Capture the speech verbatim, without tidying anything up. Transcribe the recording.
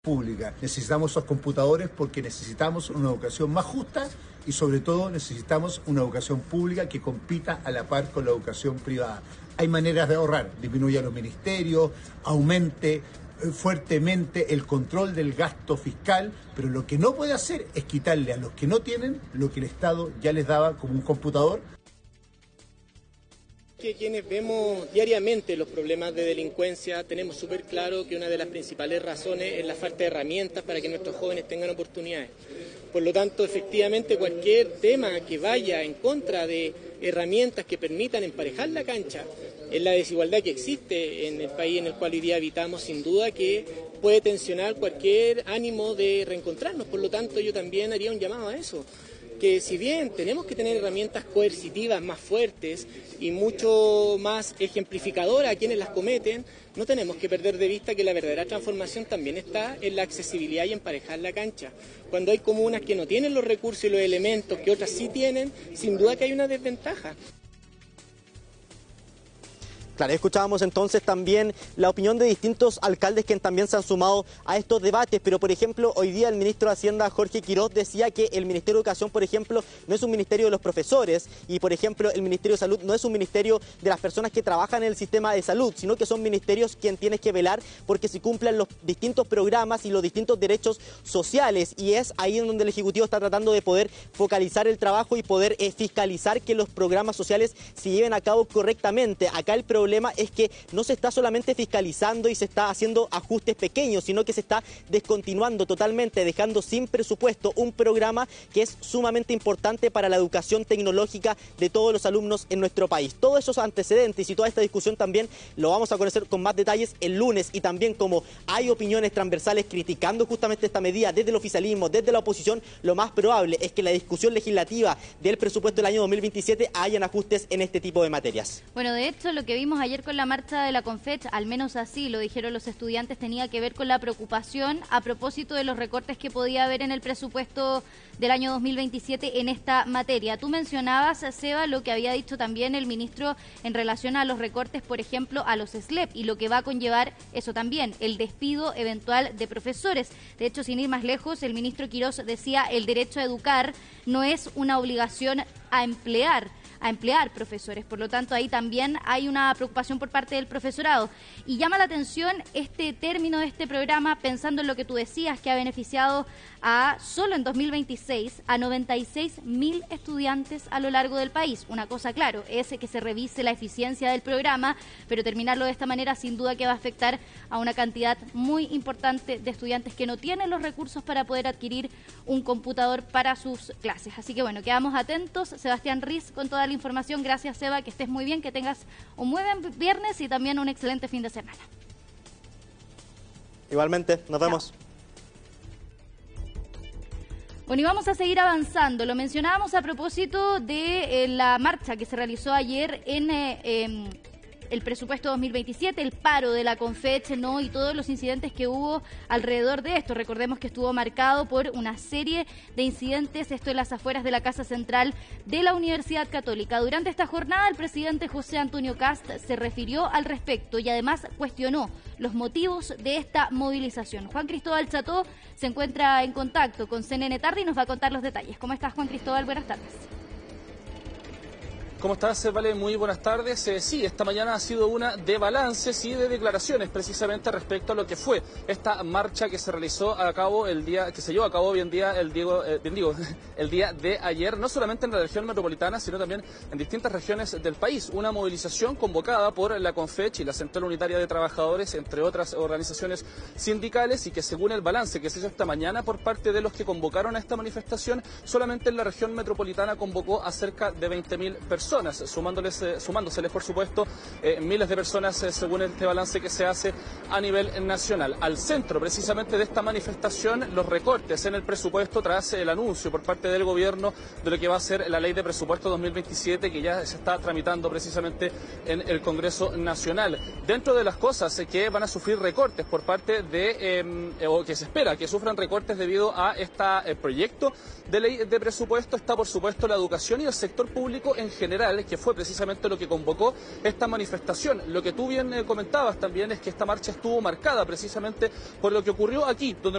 pública. Necesitamos esos computadores porque necesitamos una educación más justa y sobre todo necesitamos una educación pública que compita a la par con la educación privada. Hay maneras de ahorrar, disminuya los ministerios, aumente fuertemente el control del gasto fiscal, pero lo que no puede hacer es quitarle a los que no tienen lo que el Estado ya les daba como un computador. Que quienes vemos diariamente los problemas de delincuencia tenemos súper claro que una de las principales razones es la falta de herramientas para que nuestros jóvenes tengan oportunidades. Por lo tanto, efectivamente, cualquier tema que vaya en contra de herramientas que permitan emparejar la cancha en la desigualdad que existe en el país en el cual hoy día habitamos, sin duda que puede tensionar cualquier ánimo de reencontrarnos. Por lo tanto, yo también haría un llamado a eso, que si bien tenemos que tener herramientas coercitivas más fuertes y mucho más ejemplificadoras a quienes las cometen, no tenemos que perder de vista que la verdadera transformación también está en la accesibilidad y emparejar la cancha. Cuando hay comunas que no tienen los recursos y los elementos que otras sí tienen, sin duda que hay una desventaja. Claro, escuchábamos entonces también la opinión de distintos alcaldes que también se han sumado a estos debates, pero por ejemplo, hoy día el ministro de Hacienda, Jorge Quiroz, decía que el Ministerio de Educación, por ejemplo, no es un ministerio de los profesores y, por ejemplo, el Ministerio de Salud no es un ministerio de las personas que trabajan en el sistema de salud, sino que son ministerios quien tienen que velar porque se cumplan los distintos programas y los distintos derechos sociales, y es ahí en donde el Ejecutivo está tratando de poder focalizar el trabajo y poder eh, fiscalizar que los programas sociales se lleven a cabo correctamente. Acá el problema El problema es que no se está solamente fiscalizando y se está haciendo ajustes pequeños, sino que se está descontinuando totalmente, dejando sin presupuesto un programa que es sumamente importante para la educación tecnológica de todos los alumnos en nuestro país. Todos esos antecedentes y toda esta discusión también lo vamos a conocer con más detalles el lunes, y también como hay opiniones transversales criticando justamente esta medida desde el oficialismo, desde la oposición, lo más probable es que la discusión legislativa del presupuesto del año dos mil veintisiete hayan ajustes en este tipo de materias. Bueno, de hecho, lo que vimos ayer con la marcha de la Confech, al menos así lo dijeron los estudiantes, tenía que ver con la preocupación a propósito de los recortes que podía haber en el presupuesto del año dos mil veintisiete en esta materia. Tú mencionabas, Seba, lo que había dicho también el ministro en relación a los recortes, por ejemplo, a los S L E P, y lo que va a conllevar eso también, el despido eventual de profesores. De hecho, sin ir más lejos, el ministro Quiroz decía el derecho a educar no es una obligación a emplear. a emplear profesores, por lo tanto ahí también hay una preocupación por parte del profesorado, y llama la atención este término de este programa pensando en lo que tú decías, que ha beneficiado a solo en dos mil veintiséis a noventa y seis mil estudiantes a lo largo del país. Una cosa, claro, es que se revise la eficiencia del programa, pero terminarlo de esta manera sin duda que va a afectar a una cantidad muy importante de estudiantes que no tienen los recursos para poder adquirir un computador para sus clases. Así que bueno, quedamos atentos. Sebastián Riz con toda la información. Gracias, Seba, que estés muy bien, que tengas un muy buen viernes y también un excelente fin de semana. Igualmente, nos vemos. Chao. Bueno, y vamos a seguir avanzando. Lo mencionábamos a propósito de eh, la marcha que se realizó ayer en eh, eh, el presupuesto dos mil veintisiete, el paro de la Confech, ¿no? Y todos los incidentes que hubo alrededor de esto. Recordemos que estuvo marcado por una serie de incidentes, esto en las afueras de la Casa Central de la Universidad Católica. Durante esta jornada, el presidente José Antonio Kast se refirió al respecto y además cuestionó los motivos de esta movilización. Juan Cristóbal Cható se encuentra en contacto con C N N Tarde y nos va a contar los detalles. ¿Cómo estás, Juan Cristóbal? Buenas tardes. ¿Cómo estás, Vale? Muy buenas tardes. Eh, sí, esta mañana ha sido una de balances y de declaraciones precisamente respecto a lo que fue esta marcha que se realizó a cabo el día, que se llevó a cabo bien día, el, Diego, eh, bien digo, el día de ayer, no solamente en la región metropolitana, sino también en distintas regiones del país. Una movilización convocada por la Confech y la Central Unitaria de Trabajadores, entre otras organizaciones sindicales, y que según el balance que se hizo esta mañana por parte de los que convocaron a esta manifestación, solamente en la región metropolitana convocó a cerca de veinte mil personas. Sumándoles, eh, sumándoseles, por supuesto, eh, miles de personas, eh, según este balance que se hace a nivel nacional. Al centro, precisamente, de esta manifestación, los recortes en el presupuesto tras el anuncio por parte del gobierno de lo que va a ser la ley de presupuesto dos mil veintisiete, que ya se está tramitando precisamente en el Congreso Nacional. Dentro de las cosas eh, que van a sufrir recortes por parte de, eh, o que se espera que sufran recortes debido a este eh, proyecto de ley de presupuesto, está, por supuesto, la educación y el sector público en general, que fue precisamente lo que convocó esta manifestación. Lo que tú bien eh, comentabas también es que esta marcha estuvo marcada precisamente por lo que ocurrió aquí, donde